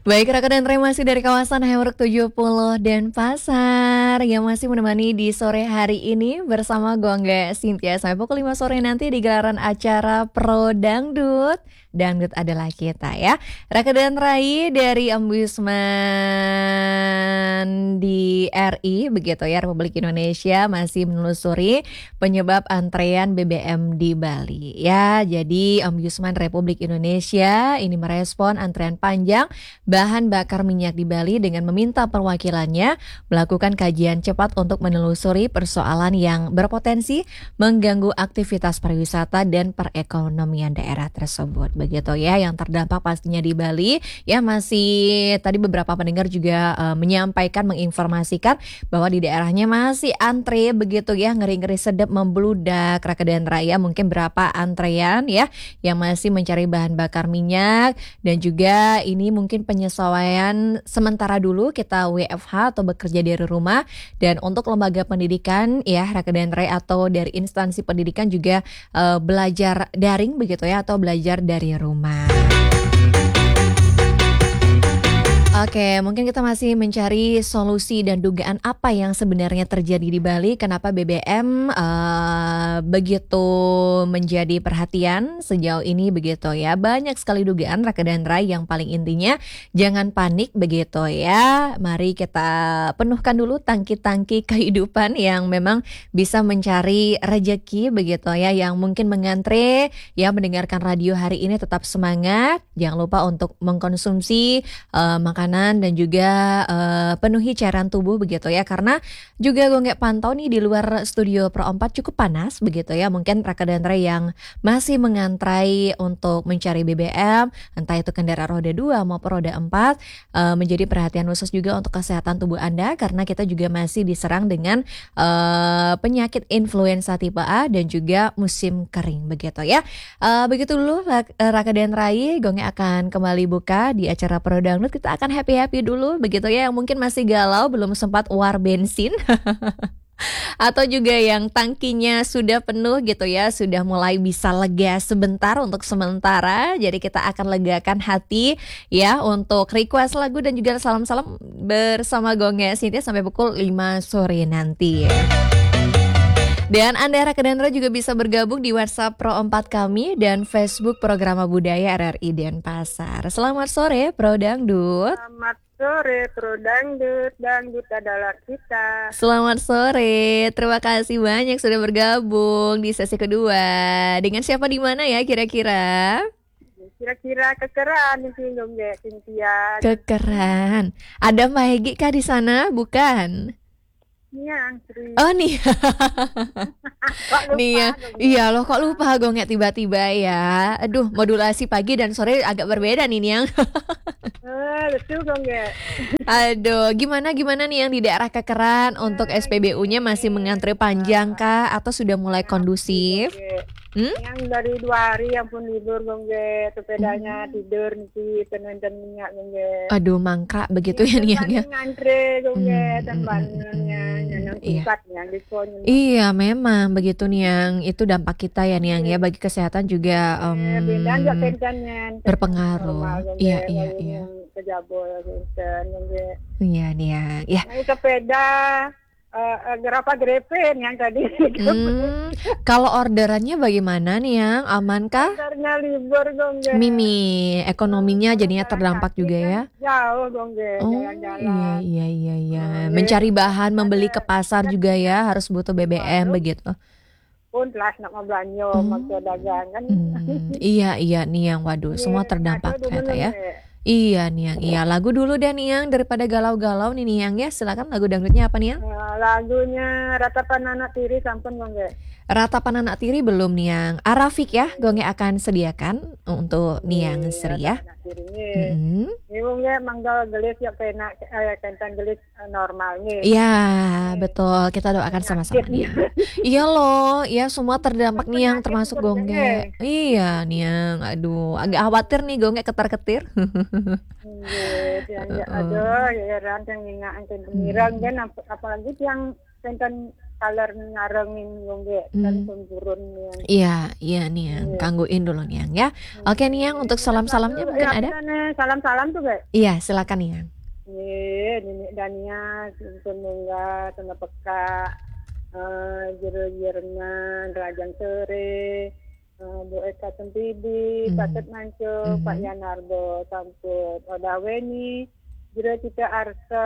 Baik, Raka dan Rey masih dari kawasan Hamburg 70 dan Pasar yang masih menemani di sore hari ini bersama Gongga Cynthia sampai pukul 5 sore nanti di gelaran acara Pro Dangdut. Dangdut adalah kita ya. Raka dan Rai dari Ombudsman di RI begitu ya, Republik Indonesia masih menelusuri penyebab antrean BBM di Bali ya. Jadi Ombudsman Republik Indonesia ini merespon antrean panjang bahan bakar minyak di Bali dengan meminta perwakilannya melakukan kajian cepat untuk menelusuri persoalan yang berpotensi mengganggu aktivitas pariwisata dan perekonomian daerah tersebut. Begitu ya, yang terdampak pastinya di Bali ya, masih tadi beberapa pendengar juga menyampaikan, menginformasikan bahwa di daerahnya masih antre begitu ya, ngeri-ngeri sedap membludak. Raka dan Raya mungkin berapa antrean ya yang masih mencari bahan bakar minyak, dan juga ini mungkin penyesuaian sementara dulu kita WFH atau bekerja dari rumah, dan untuk lembaga pendidikan ya Raka dan Ray atau dari instansi pendidikan juga belajar daring begitu ya, atau belajar dari rumah. Oke, mungkin kita masih mencari solusi dan dugaan apa yang sebenarnya terjadi di Bali. Kenapa BBM begitu menjadi perhatian sejauh ini begitu ya. Banyak sekali dugaan Raka dan Rai, yang paling intinya jangan panik begitu ya. Mari kita penuhkan dulu tangki-tangki kehidupan yang memang bisa mencari rejeki begitu ya. Yang mungkin mengantre ya mendengarkan radio hari ini tetap semangat. Jangan lupa untuk mengkonsumsi makanan dan juga penuhi cairan tubuh begitu ya, karena juga gue nggak pantau nih di luar studio Pro 4 cukup panas begitu ya. Mungkin Raka dan Ray yang masih mengantrai untuk mencari BBM, entah itu kendaraan roda 2 maupun roda 4, menjadi perhatian khusus juga untuk kesehatan tubuh Anda, karena kita juga masih diserang dengan penyakit influenza tipe A dan juga musim kering begitu ya. Begitu dulu Raka dan Ray, gue akan kembali buka di acara Pro Dangdut. Kita akan happy-happy dulu begitu ya, yang mungkin masih galau belum sempat war bensin atau juga yang tangkinya sudah penuh gitu ya, sudah mulai bisa lega sebentar untuk sementara. Jadi kita akan legakan hati ya untuk request lagu dan juga salam-salam bersama Gongga Cynthia sampai pukul 5 sore nanti ya. Dan Anda Raka dan Rai juga bisa bergabung di WhatsApp Pro 4 kami dan Facebook Program Budaya RRI Denpasar. Selamat sore Pro Dangdut. Selamat sore Pro Dangdut, dangdut adalah kita. Selamat sore, terima kasih banyak sudah bergabung di sesi kedua. Dengan siapa di mana ya kira-kira? Kira-kira kekeran nih Gongga Cynthia. Kekeran. Ada Mbak Hegi kah di sana? Bukan. Yang Sri. Oh nih. Kok lupa, Nih ya. Gongga? Iya loh, kok lupa Gongga tiba-tiba ya. Aduh, modulasi pagi dan sore agak berbeda nih yang. Betul Gongga. Aduh, gimana nih yang di daerah Kekeran untuk SPBU-nya masih mengantri panjang kah atau sudah mulai kondusif? Yang dari 2 hari yang pun libur Gongga, sepedanya tidur nih penonton minyak Gongga. Aduh, mangkrak begitu ya nih ya. Ngantre Gongga, tembangannya yang Iya. singkat yang diskon. Iya, memang begitu nih yang itu dampak kita ya nih yang ya, bagi kesehatan juga Beda aja pencannya. berpengaruh. Iya. Kejabol Gongga. Iya nih yang. Ya. Naik sepeda berapa grepen yang tadi? Kalau orderannya bagaimana nih yang aman kah? Karena libur Gongga. Mimi, ekonominya jadinya terdampak juga ya. Jauh Gongga, Oh jalan-jalan. iya. Mencari bahan, membeli ke pasar juga ya, harus butuh BBM begitu. Pun telah nak mau belanja, mau dagang kan. Iya nih yang, waduh, semua terdampak ternyata ya. Iya nih yang, iya, lagu dulu deh nih yang, daripada galau-galau nih yang ya. Silakan lagu dangdutnya apa nih yang? Lagunya Ratapan Anak Tiri sampun Gongga. Ratapan Anak Tiri belum nih yang. Arafik ya, Gongga akan sediakan untuk nih yang Sri ya. Anak Tirinya. Ini Gongga manggal gelis ya penak kentan gelis normalnya. Iya, betul. Kita doakan sama-sama nih yang. Iya loh, ya semua terdampak nih yang, termasuk Gongga. Iya nih yang, aduh, agak khawatir nih Gongga ketar-ketir. Aduh, ya rancang ingat anten pemirang kan, apalagi yang tenten kaler ngarengin gongge dan pemburun yang. Iya Niang, gangguin dulu Niang ya. Oke Niang, untuk salam-salamnya mungkin ada? Salam-salam tuh guys. Iya, silakan Niang. Nini Dania, Semoga, Tengah Peka, Jero-Jerman, Rajang Sore, Bu Eka Tempibi, Pak Tet Manco, Pak Yanardo, Samput, Odaweni, Jero Cita Arsa,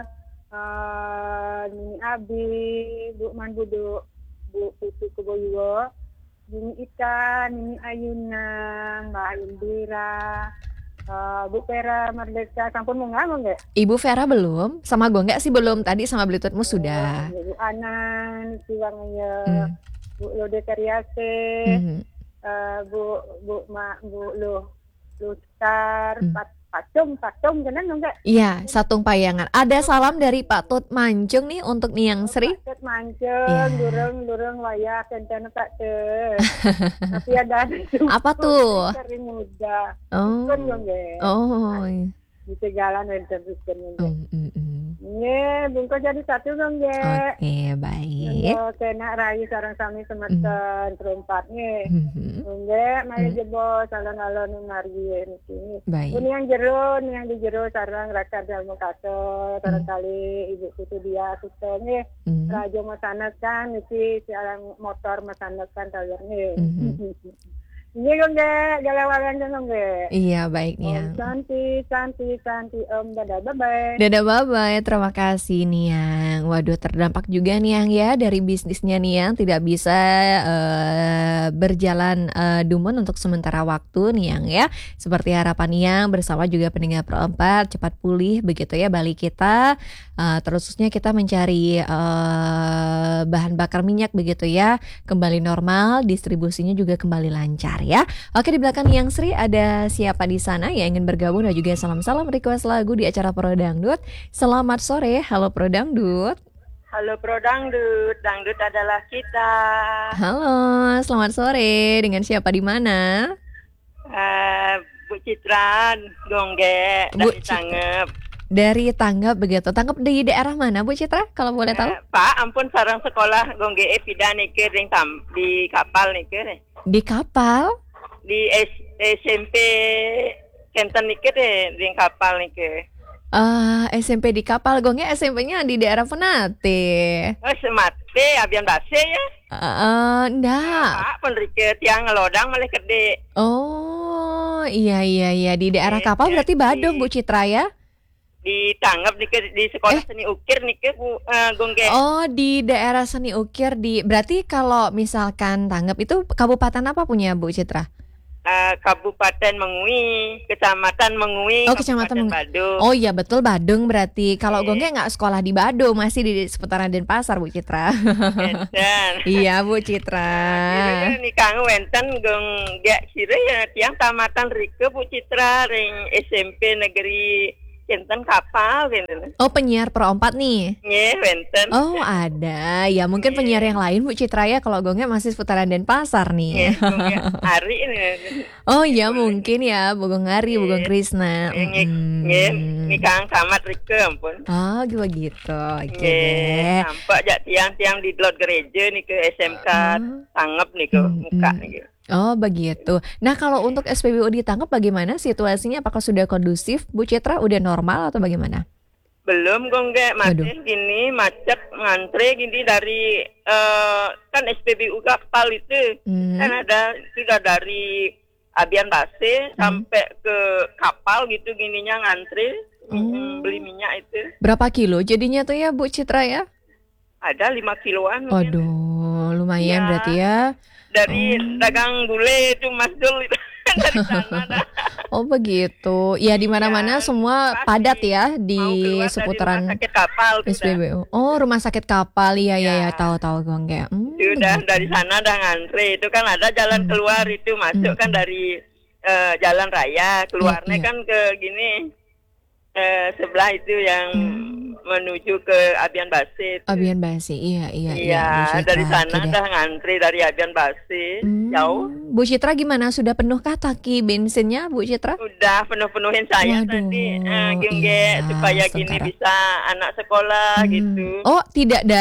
Nini Abi, Bu Manbudu, Bu Putu Keboyo, Nini Ika, Nini Ayuna, Mbak Indira, Bu Vera Merdeka, sampun munggah nggak? Ibu Vera belum, sama gue nggak sih belum. Tadi sama Bluetoothmu sudah. Bu Anan, Siwangnya, Bu Lode Karyase, Bu Lustar, Patung, kenal nggak? Iya, Satung Payangan. Ada salam dari Pak Tut Mancung nih untuk Niang Sri. Pak Tut Mancung, durung wayah kenten Pak Tut. Tapi ada apa tuh? Sering muda. Oh. Di segalan enten bikin bungkus jadi satu dong Oke, baik. Kena rayu sarang sami semeten terumpatnya. Maya jebo salon-alon margi ini. Baik. Ini yang di jero sarang raka dalmo kaso, sarang kali ibu putu dia sutenya. Rajo masanak kan, isi sialang motor masanak kan talirnya. Ini galawalan dong Iya, baik Niang. Santi, Om, dadah, bye-bye. Dadah, bye-bye. Terima kasih Niang. Waduh, terdampak juga Niang ya dari bisnisnya Niang, tidak bisa berjalan dumun untuk sementara waktu Niang ya. Seperti harapan Niang bersama juga pendengar Pro 4 cepat pulih begitu ya balik kita. Terusnya kita mencari bahan bakar minyak begitu ya, kembali normal, distribusinya juga kembali lancar ya. Oke, di belakang Niang Sri ada siapa di sana yang ingin bergabung dan juga salam-salam request lagu di acara Pro Dangdut. Selamat sore, halo Pro Dangdut. Halo Pro Dangdut, Dangdut adalah kita. Halo, selamat sore. Dengan siapa di mana? Bu Citra Gongge dari Tanggap. Dari Tanggap begitu. Tanggap di daerah mana Bu Citra kalau boleh tahu? Pak, ampun sarang sekolah Gongge pindah nike di kapal nike. Di kapal? Di SMP Kenten nike deh di kapal nike. SMP di kapal. Gongge SMP-nya di daerah Penate. Oh, Semate, Abian Base ya? Enggak. Pak, penrike tiang ngelodang malah gede. Oh, iya. Di daerah kapal berarti Badung Bu Citra ya? Di Tanggap di sekolah seni ukir nih Bu Gongge. Oh, di daerah seni ukir berarti kalau misalkan Tanggap itu kabupaten apa punya Bu Citra? Kabupaten Mengui, Kecamatan Mengui, oh, Kecamatan Badung. Oh iya betul Badung berarti. Kalau Gongge nggak sekolah di Badung, masih di seputaran Denpasar Bu Citra. Iya Bu Citra. Ini kang wenten Gongge sire ya tiang tamatan Rike Bu Citra ring SMP Negeri Kenten kapal gitu. Oh, penyiar Pro 4 nih. Iya, wenten. Oh, ada. Ya mungkin penyiar yang lain Bu Citra ya, kalau Gongge masih seputaran Denpasar nih. Hari ini. Oh iya mungkin ya, Bogong Ari, Bogong Krisna. Ini kang tamat Rike ampun. Oh, gitu. Oke deh. Nampak jak tiang-tiang di lot gereja nih ke SMK Tanggap nih ke muka nih. Oh begitu. Nah kalau untuk SPBU di Tanggap bagaimana situasinya? Apakah sudah kondusif Bu Citra? Udah normal atau bagaimana? Belum Gongge, masih gini macet ngantre gini dari kan SPBU kapal itu kan ada sudah dari Abian Base sampai ke kapal gitu gininya ngantri beli minyak itu. Berapa kilo jadinya tuh ya Bu Citra ya? Ada 5 kiloan. Waduh, lumayan berarti ya. Dari dagang gulai itu Mas Dul itu dari sana. Oh begitu. Ya di mana-mana semua padat ya di seputaran SPBU. Oh, rumah sakit kapal. Iya tahu Gongge. Sudah dari sana udah ngantri. Itu kan ada jalan keluar itu masuk kan dari jalan raya. Keluarnya kan ke gini sebelah itu yang menuju ke Abian Base. Abian Base, iya. Dari sana udah ngantri dari Abian Base, jauh. Bu Citra gimana? Sudah penuhkah tangki bensinnya, Bu Citra? Udah penuhin saya tadi, supaya gini bisa anak sekolah gitu. Oh, tidak daring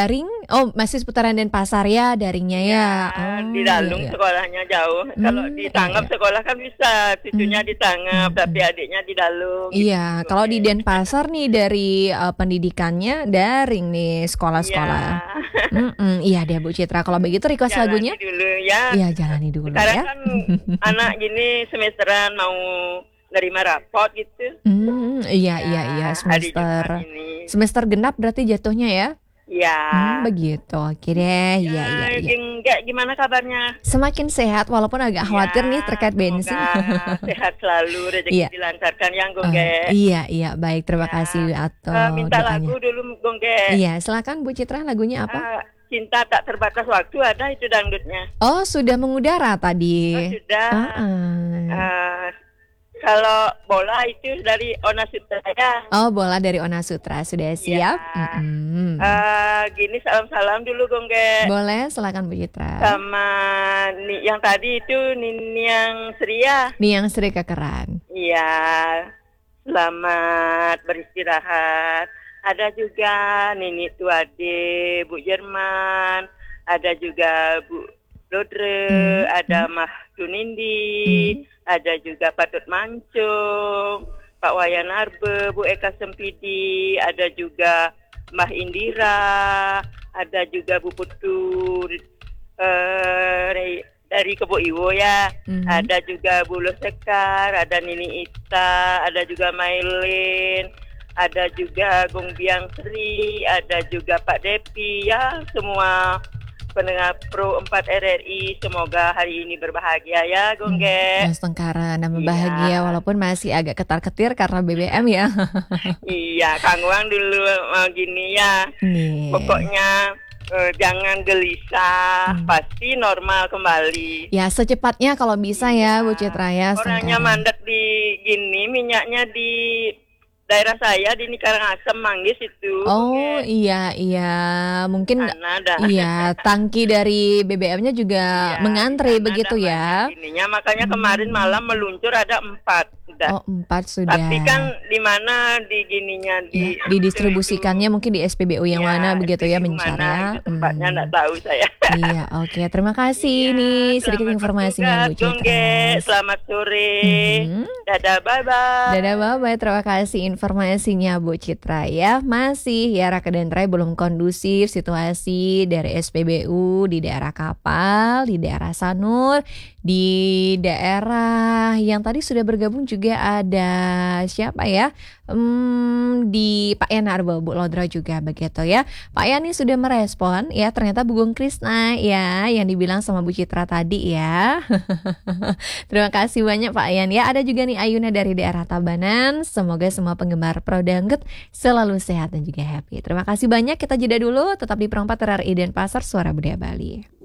Oh, masih seputaran Denpasar ya daringnya ya. Di Dalung iya. sekolahnya jauh. Kalau di Tanggap iya. sekolah kan bisa, cucunya di Tanggap, tapi adiknya di Dalung. Iya, gitu. kalau di Denpasar nih dari pendidikannya daring nih sekolah-sekolah. Iya deh Bu Citra. Kalau begitu request Jalani lagunya? dulu ya. Iya, jalani dulu Sekarang ya. kan anak gini semesteran mau nerima rapot gitu. Iya Hari semester Jumat ini. semester genap berarti jatuhnya ya. Ya. Begitu. Oke deh. Iya. Enggak, gimana kabarnya? Semakin sehat walaupun agak khawatir nih terkait bensin. Sehat selalu, rezeki dilancarkan yang Gongge. Iya, baik. Terima kasih atas minta doanya. lagu dulu Gongge. Iya, silakan Bu Citra, lagunya apa? Cinta tak terbatas waktu, ada itu dangdutnya. Oh, sudah mengudara tadi. Sudah. Kalau bola itu dari Ona Sutra ya. Oh, bola dari Ona Sutra sudah siap. Gini salam-salam dulu Gongge. Boleh, silakan Bu Citra. Sama yang tadi itu Niniang Sria. Niniang Sri Kekeran. Iya. Selamat beristirahat. Ada juga Nini Tuade, Bu Jerman, ada juga Bu Lodre, ada Mah Tunindi, ada juga Patut Mancung, Pak Wayan Arbe, Bu Eka Sempidi, ada juga Mbah Indira, ada juga Bu Putu dari Kebo Iwo ya, ada juga Bu Sekar, ada Nini Ita, ada juga Mailin, ada juga Gong Biang Sri, ada juga Pak Depi ya, semua pendengar Pro 4 RRI, semoga hari ini berbahagia ya Gongge. Mas Tengkara, nama bahagia walaupun masih agak ketar-ketir karena BBM ya. Iya, Kang Wang dulu gini ya. Pokoknya jangan gelisah, pasti normal kembali. Ya, secepatnya kalau bisa ya Bu Citra ya. Orangnya mandat di gini, minyaknya di daerah saya di Karangasem Manggis itu. Oh iya, mungkin iya tangki dari BBM-nya juga mengantri begitu ya. Ininya makanya kemarin malam meluncur ada 4. Oh 4 sudah. Tapi kan di mana di gininya didistribusikannya mungkin di SPBU yang mana begitu ya mencari. Tempatnya enggak tahu saya. Iya, oke. Terima kasih nih sedikit informasinya Bu Citra. Selamat sore. Dadah, bye-bye. Dadah, bye-bye. Terima kasih informasinya Bu Citra ya. Masih ya Raka dan Rai belum kondusif situasi dari SPBU di daerah Kapal, di daerah Sanur, di daerah yang tadi sudah bergabung juga ada siapa ya? Di Pak Yan Arbo, Bu Lodra juga begitu ya. Pak Yan ini sudah merespon ya, ternyata Bu Gong Krisna ya yang dibilang sama Bu Citra tadi ya. Terima kasih banyak Pak Yan ya. Ada juga nih Ayuna dari daerah Tabanan. Semoga semua penggemar Pro Dangdut selalu sehat dan juga happy. Terima kasih banyak, kita jeda dulu, tetap di Pro 4 RRI Denpasar, Suara Budaya Bali.